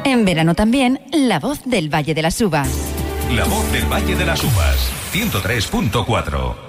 En verano también, La Voz del Valle de las Uvas. La Voz del Valle de las Uvas, 103.4.